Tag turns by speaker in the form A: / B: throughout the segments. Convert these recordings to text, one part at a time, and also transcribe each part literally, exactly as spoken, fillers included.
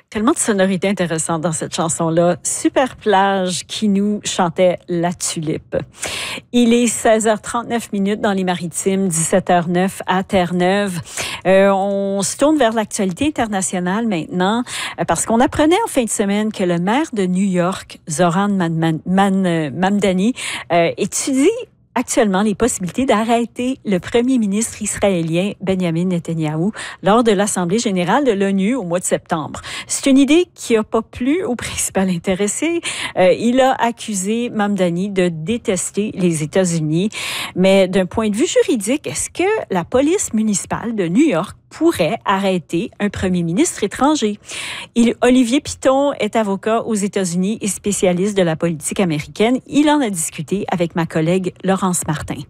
A: Tellement de sonorités intéressantes dans cette chanson-là. Super Plage qui nous chantait La Tulipe. Il est seize heures trente-neuf minutes dans les Maritimes, dix-sept heures neuf à Terre-Neuve. Euh, on se tourne vers l'actualité internationale maintenant euh, parce qu'on apprenait en fin de semaine que le maire de New York, Zoran Man- Man- Mamdani, euh, étudie actuellement les possibilités d'arrêter le premier ministre israélien Benjamin Netanyahou lors de l'Assemblée générale de l'ONU au mois de septembre. C'est une idée qui n'a pas plu au principal intéressé. Euh, il a accusé Mamdani de détester les États-Unis. Mais d'un point de vue juridique, est-ce que la police municipale de New York pourrait arrêter un premier ministre étranger? Il, Olivier Piton est avocat aux États-Unis et spécialiste de la politique américaine. Il en a discuté avec ma collègue Laurence Martin.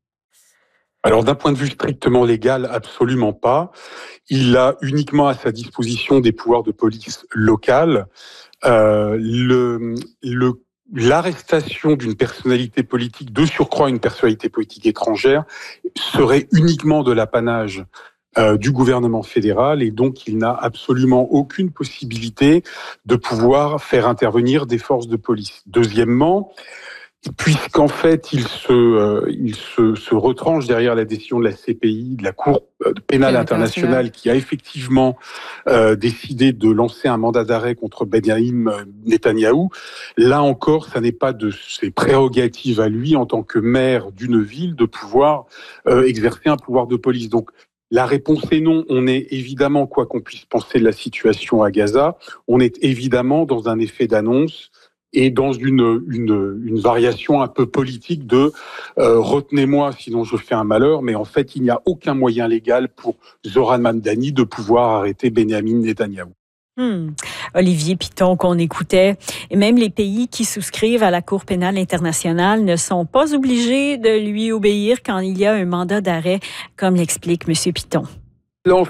B: Alors, d'un point de vue strictement légal, absolument pas. Il a uniquement à sa disposition des pouvoirs de police locale. Euh, le, le, l'arrestation d'une personnalité politique, de surcroît une personnalité politique étrangère, serait uniquement de l'apanage Euh, du gouvernement fédéral et donc il n'a absolument aucune possibilité de pouvoir faire intervenir des forces de police. Deuxièmement, puisqu'en fait il se euh, il se, se retranche derrière la décision de la C P I, de la Cour pénale internationale, qui a effectivement euh, décidé de lancer un mandat d'arrêt contre Benjamin Netanyahou. Là encore, ça n'est pas de ses prérogatives à lui en tant que maire d'une ville de pouvoir euh, exercer un pouvoir de police. Donc la réponse est non. On est évidemment, quoi qu'on puisse penser de la situation à Gaza, on est évidemment dans un effet d'annonce et dans une, une, une variation un peu politique de euh, « retenez-moi, sinon je fais un malheur », mais en fait, il n'y a aucun moyen légal pour Zoran Mamdani de pouvoir arrêter Benjamin Netanyahou.
A: Hmm. Olivier Piton qu'on écoutait. Et même les pays qui souscrivent à la Cour pénale internationale ne sont pas obligés de lui obéir quand il y a un mandat d'arrêt, comme l'explique M. Piton.
B: Là, en